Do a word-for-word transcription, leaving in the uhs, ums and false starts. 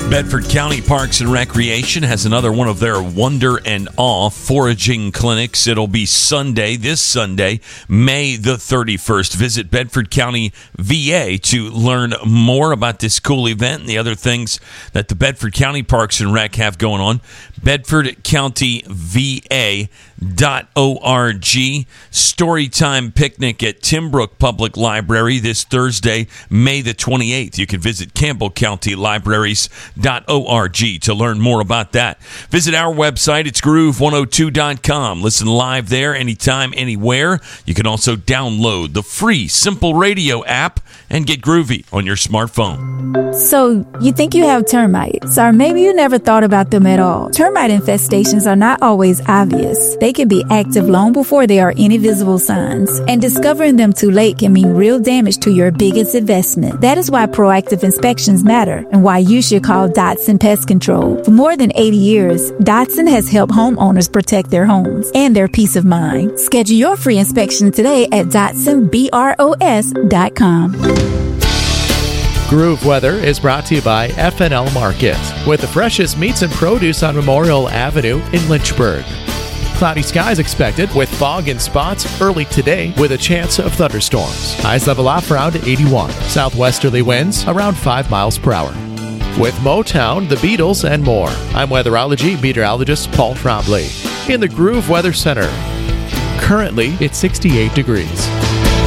Bedford County Parks and Recreation has another one of their Wonder and Awe foraging clinics. It'll be Sunday, this Sunday, May the thirty-first. Visit Bedford County V A to learn more about this cool event and the other things that the Bedford County Parks and Rec have going on. Bedford County V A dot org. Storytime picnic at Timbrook Public Library this Thursday, May the twenty-eighth. You can visit Campbell County Libraries dot org to learn more about that. Visit our website. It's groove one oh two dot com. Listen live there anytime, anywhere. You can also download the free Simple Radio app and get groovy on your smartphone. So, you think you have termites, or maybe you never thought about them at all. Termite infestations are not always obvious. They can be active long before there are any visible signs, and discovering them too late can mean real damage to your biggest investment. That is why proactive inspections matter, and why you should call Dotson Pest Control. For more than eighty years, Dotson has helped homeowners protect their homes and their peace of mind. Schedule your free inspection today at Dotson Bros dot com. Groove Weather is brought to you by F and L Market, with the freshest meats and produce on Memorial Avenue in Lynchburg. Cloudy skies expected with fog in spots early today with a chance of thunderstorms. Highs level off around eighty-one. Southwesterly winds around five miles per hour. With Motown, the Beatles, and more, I'm weatherology meteorologist Paul Trombley in the Groove Weather Center. Currently, it's sixty-eight degrees.